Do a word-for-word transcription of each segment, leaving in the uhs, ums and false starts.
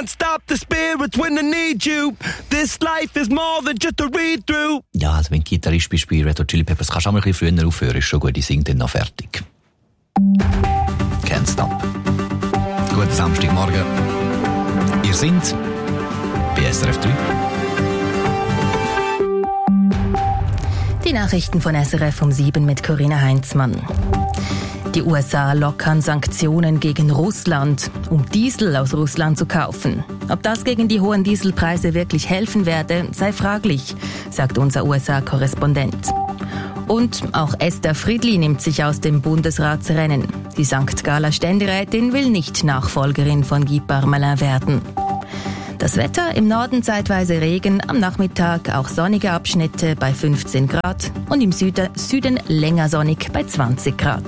can't stop the spirits when they need you. This life is more than just a read-through. Ja, also wenn du Gitarrist bist bei Red Hot Chili Peppers, kannst du auch mal ein bisschen früher aufhören, ist schon gut, ich singe dann noch fertig. Can't stop. Guten Samstagmorgen. Ihr seid bei S R F drei. Die Nachrichten von S R F um sieben mit Corinna Heinzmann. Die U S A lockern Sanktionen gegen Russland, um Diesel aus Russland zu kaufen. Ob das gegen die hohen Dieselpreise wirklich helfen werde, sei fraglich, sagt unser U S A-Korrespondent. Und auch Esther Friedli nimmt sich aus dem Bundesratsrennen. Die Sankt Galler Ständerätin will nicht Nachfolgerin von Guy Parmelin werden. Das Wetter: im Norden zeitweise Regen, am Nachmittag auch sonnige Abschnitte bei fünfzehn Grad und im Süden, Süden länger sonnig bei zwanzig Grad.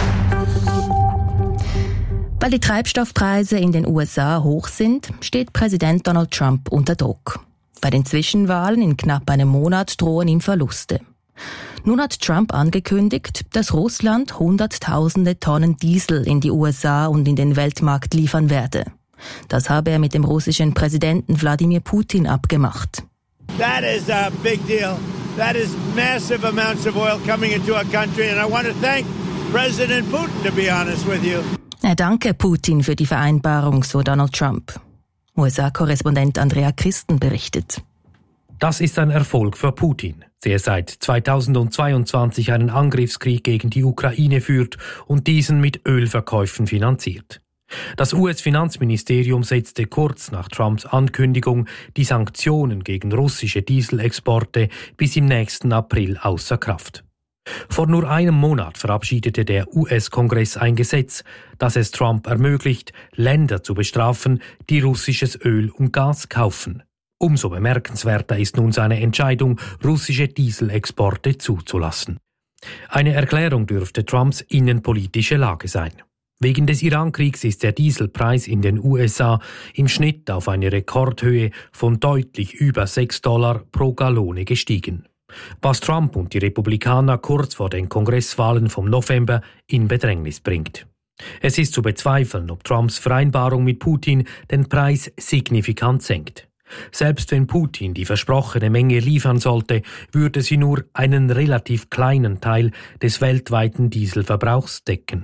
Weil die Treibstoffpreise in den U S A hoch sind, steht Präsident Donald Trump unter Druck. Bei den Zwischenwahlen in knapp einem Monat drohen ihm Verluste. Nun hat Trump angekündigt, dass Russland Hunderttausende Tonnen Diesel in die U S A und in den Weltmarkt liefern werde. Das habe er mit dem russischen Präsidenten Wladimir Putin abgemacht. That is a big deal. That is massive amounts of oil coming into our country, and I want to thank President Putin, to be honest with you. Er danke Putin für die Vereinbarung, so Donald Trump. U S A-Korrespondent Andrea Christen berichtet. Das ist ein Erfolg für Putin, der seit zweitausendzweiundzwanzig einen Angriffskrieg gegen die Ukraine führt und diesen mit Ölverkäufen finanziert. Das U S-Finanzministerium setzte kurz nach Trumps Ankündigung die Sanktionen gegen russische Dieselexporte bis im nächsten April außer Kraft. Vor nur einem Monat verabschiedete der U S-Kongress ein Gesetz, das es Trump ermöglicht, Länder zu bestrafen, die russisches Öl und Gas kaufen. Umso bemerkenswerter ist nun seine Entscheidung, russische Dieselexporte zuzulassen. Eine Erklärung dürfte Trumps innenpolitische Lage sein. Wegen des Irankriegs ist der Dieselpreis in den U S A im Schnitt auf eine Rekordhöhe von deutlich über sechs Dollar pro Gallone gestiegen, was Trump und die Republikaner kurz vor den Kongresswahlen vom November in Bedrängnis bringt. Es ist zu bezweifeln, ob Trumps Vereinbarung mit Putin den Preis signifikant senkt. Selbst wenn Putin die versprochene Menge liefern sollte, würde sie nur einen relativ kleinen Teil des weltweiten Dieselverbrauchs decken.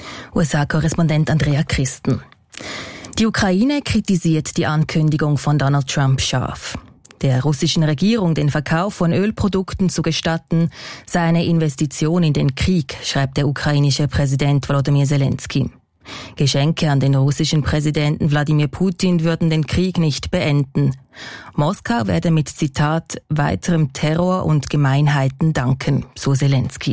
U S A-Korrespondent Andrea Christen. Die Ukraine kritisiert die Ankündigung von Donald Trump scharf. Der russischen Regierung den Verkauf von Ölprodukten zu gestatten, sei eine Investition in den Krieg, schreibt der ukrainische Präsident Volodymyr Zelensky. Geschenke an den russischen Präsidenten Wladimir Putin würden den Krieg nicht beenden. Moskau werde mit, Zitat, weiterem Terror und Gemeinheiten danken, so Zelensky.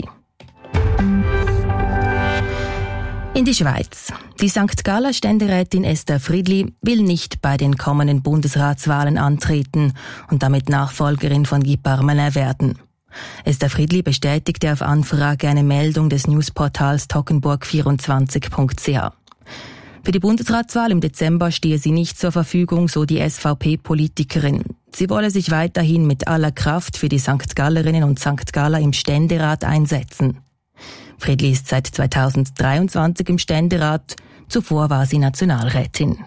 In die Schweiz. Die Sankt Galler Ständerätin Esther Friedli will nicht bei den kommenden Bundesratswahlen antreten und damit Nachfolgerin von Guy Parmelin werden. Esther Friedli bestätigte auf Anfrage eine Meldung des Newsportals toggenburg vierundzwanzig punkt c h. Für die Bundesratswahl im Dezember stehe sie nicht zur Verfügung, so die S V P-Politikerin. Sie wolle sich weiterhin mit aller Kraft für die Sankt Gallerinnen und Sankt Galler im Ständerat einsetzen. Friedli ist seit zweitausenddreiundzwanzig im Ständerat, zuvor war sie Nationalrätin.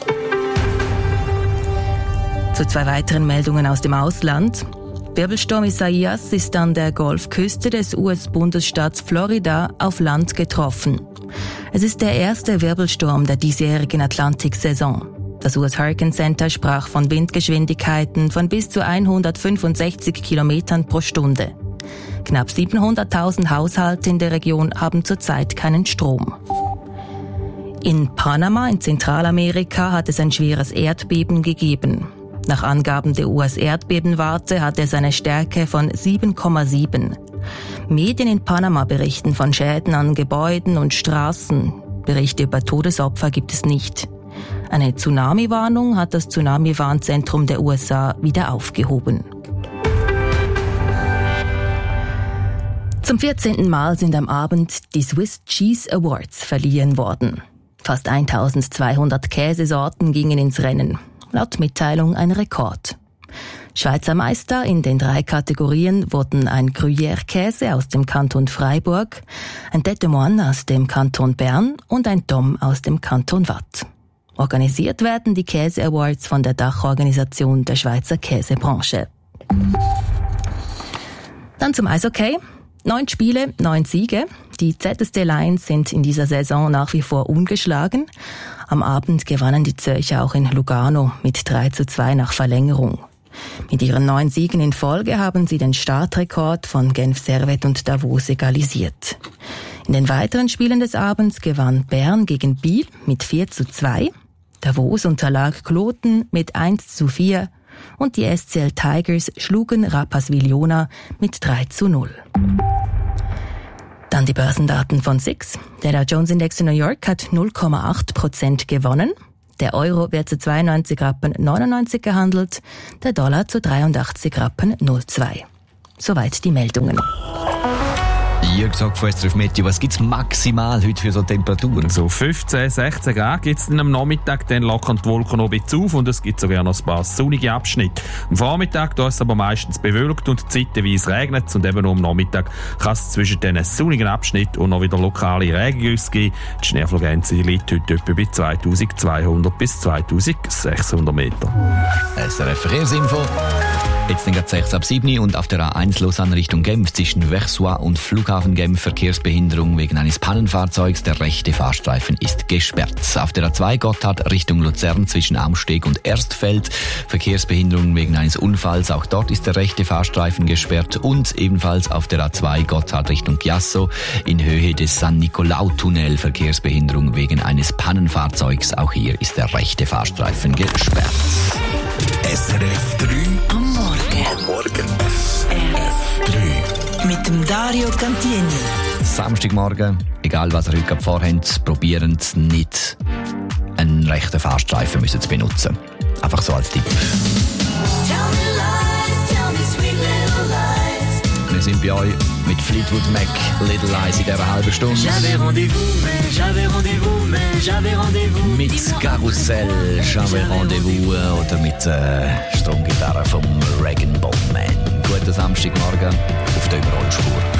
Zu zwei weiteren Meldungen aus dem Ausland. Wirbelsturm Isaias ist an der Golfküste des U S-Bundesstaats Florida auf Land getroffen. Es ist der erste Wirbelsturm der diesjährigen Atlantiksaison. Das U S Hurricane Center sprach von Windgeschwindigkeiten von bis zu hundertfünfundsechzig Kilometern pro Stunde. Knapp siebenhunderttausend Haushalte in der Region haben zurzeit keinen Strom. In Panama in Zentralamerika hat es ein schweres Erdbeben gegeben. Nach Angaben der U S-Erdbebenwarte hat es eine Stärke von sieben Komma sieben. Medien in Panama berichten von Schäden an Gebäuden und Straßen. Berichte über Todesopfer gibt es nicht. Eine Tsunami-Warnung hat das Tsunami-Warnzentrum der U S A wieder aufgehoben. Zum vierzehnten Mal sind am Abend die Swiss Cheese Awards verliehen worden. Fast eintausendzweihundert Käsesorten gingen ins Rennen. Laut Mitteilung ein Rekord. Schweizer Meister in den drei Kategorien wurden ein Gruyère-Käse aus dem Kanton Freiburg, ein Tête de Moine aus dem Kanton Bern und ein Dom aus dem Kanton Waadt. Organisiert werden die Käse Awards von der Dachorganisation der Schweizer Käsebranche. Dann zum Eishockey. Neun Spiele, neun Siege. Die Z S D Lions sind in dieser Saison nach wie vor ungeschlagen. Am Abend gewannen die Zürcher auch in Lugano mit drei zu zwei nach Verlängerung. Mit ihren neun Siegen in Folge haben sie den Startrekord von Genf Servette und Davos egalisiert. In den weiteren Spielen des Abends gewann Bern gegen Biel mit vier zu zwei. Davos unterlag Kloten mit eins zu vier. Und die S C L Tigers schlugen Rapperswil-Jona mit drei zu null. Dann die Börsendaten von S I X. Der Dow Jones Index in New York hat null Komma acht Prozent gewonnen. Der Euro wird zu zweiundneunzig Rappen neunundneunzig gehandelt, der Dollar zu dreiundachtzig Rappen null zwei. Soweit die Meldungen. Jörg sagt von S R F Meteo, was gibt es maximal heute für so Temperaturen? So fünfzehn, sechzehn Grad gibt es am Nachmittag, dann lockern die Wolken noch ein bisschen auf und es gibt sogar noch ein paar sonnige Abschnitte. Am Vormittag da ist es aber meistens bewölkt und zeitweise regnet es und eben nur am Nachmittag kann es zwischen diesen sonnigen Abschnitten und noch wieder lokale Regengüsse geben. Die Schneefallgrenze liegt heute etwa bei zweitausendzweihundert bis zweitausendsechshundert Meter. S R F Verkehrsinfo. Jetzt dann sechs ab sieben und auf der A eins Lausanne Richtung Genf zwischen Versoix und Flughafen Genf Verkehrsbehinderung wegen eines Pannenfahrzeugs. Der rechte Fahrstreifen ist gesperrt. Auf der A zwei Gotthard Richtung Luzern zwischen Amsteg und Erstfeld Verkehrsbehinderung wegen eines Unfalls. Auch dort ist der rechte Fahrstreifen gesperrt. Und ebenfalls auf der A zwei Gotthard Richtung Chiasso in Höhe des San Nicolau-Tunnel Verkehrsbehinderung wegen eines Pannenfahrzeugs. Auch hier ist der rechte Fahrstreifen gesperrt. S R F drei am Morgen. Am Morgen. S R F drei. Mit dem Dario Cantieni. Samstagmorgen, egal was ihr heute vorhabt, probieren Sie nicht, einen rechten Fahrstreifen müssen zu benutzen. Einfach so als Tipp. Wir sind bei euch mit Fleetwood Mac, Little Lies in dieser halben Stunde. Mit Karussell, J'avais Rendezvous oder mit äh, Stromgitarre vom Regan Bowman. Guten Samstagmorgen auf der Überholspur.